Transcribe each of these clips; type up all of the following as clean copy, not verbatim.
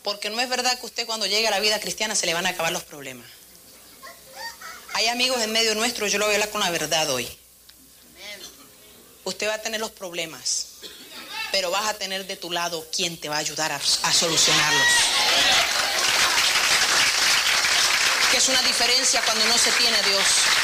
Porque no es verdad que usted cuando llegue a la vida cristiana se le van a acabar los problemas. Hay amigos en medio nuestro, yo lo voy a hablar con la verdad hoy. Usted va a tener los problemas, pero vas a tener de tu lado quien te va a ayudar a solucionarlos. Que es una diferencia cuando no se tiene a Dios.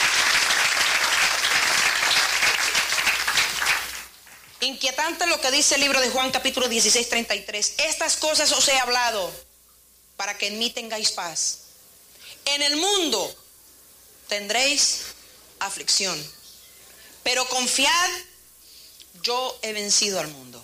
Inquietante lo que dice el libro de Juan capítulo 16, 33. Estas cosas os he hablado para que en mí tengáis paz. En el mundo tendréis aflicción, pero confiad, yo he vencido al mundo.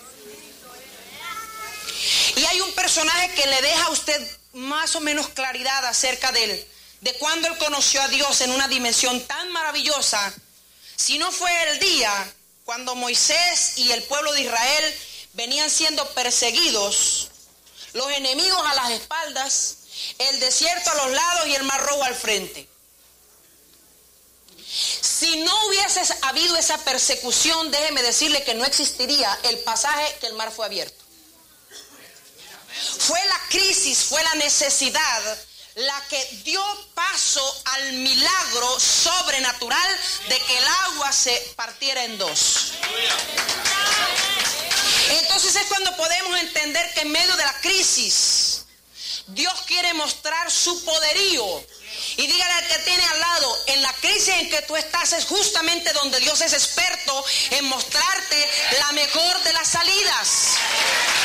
Y hay un personaje que le deja a usted más o menos claridad acerca de él, de cuando él conoció a Dios en una dimensión tan maravillosa. Si no fue el día cuando Moisés y el pueblo de Israel venían siendo perseguidos, los enemigos a las espaldas, el desierto a los lados y el mar rojo al frente. Si no hubiese habido esa persecución, déjeme decirle que no existiría el pasaje que el mar fue abierto. Fue la crisis, fue la necesidad la que dio paso al milagro sobrenatural de que el agua se partiera en dos. Entonces es cuando podemos entender que en medio de la crisis Dios quiere mostrar su poderío. Y dígale al que tiene al lado, en la crisis en que tú estás es justamente donde Dios es experto en mostrarte la mejor de las salidas.